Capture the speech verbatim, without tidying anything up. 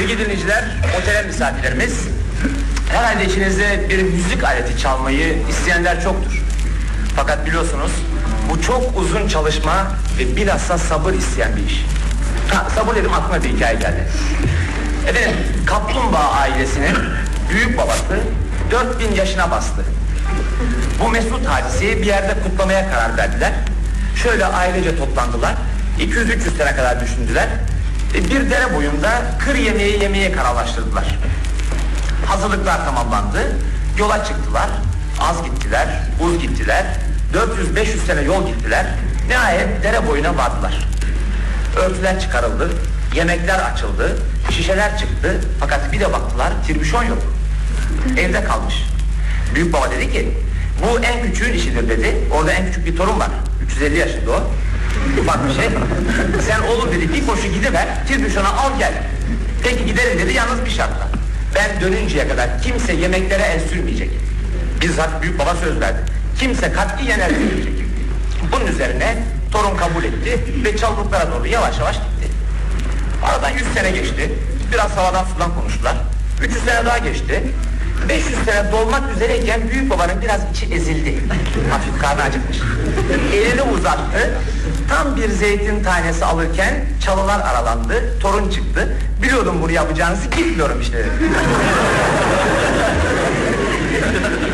Sevgili dinleyiciler, otele misafirlerimiz, herhalde içinizde bir müzik aleti çalmayı isteyenler çoktur. Fakat biliyorsunuz, bu çok uzun çalışma ve bilhassa sabır isteyen bir iş. Ha, sabır dedim, aklıma bir hikaye geldi. Efendim, Kaplumbağa ailesinin büyük babası dört bin yaşına bastı. Bu mesut hadisiyi bir yerde kutlamaya karar verdiler. Şöyle ailece toplandılar, iki yüz üç yüz sene kadar düşündüler. Bir dere boyunda kır yemeği yemeye kararlaştırdılar. Hazırlıklar tamamlandı, yola çıktılar, az gittiler, uz gittiler, dört yüz beş yüz sene yol gittiler, nihayet dere boyuna vardılar. Örtüler çıkarıldı, yemekler açıldı, şişeler çıktı, fakat bir de baktılar, tirbüşon yok. Evde kalmış. Büyük baba dedi ki, bu en küçüğün işidir dedi, orada en küçük bir torun var, üç yüz elli yaşında o. Ufak bir şey. Sen oğlum dedi, bir koşu gidiver, tirbüşona al gel. Peki giderim dedi, yalnız bir şartla. Ben dönünceye kadar kimse yemeklere el sürmeyecek. Bizzat büyük baba söz verdi. Kimse katiyen el sürmeyecek. Bunun üzerine torun kabul etti ve çalılıklara doğru yavaş yavaş gitti. Aradan yüz sene geçti. Biraz havadan sudan konuştular. üç yüz sene daha geçti. beş yüz sene dolmak üzereyken büyük babanın biraz içi ezildi. Hafif karnı acıkmış. Elini uzattı. Tam bir zeytin tanesi alırken çalılar aralandı. Torun çıktı. Biliyordum bunu yapacağınızı, gitmiyorum işte.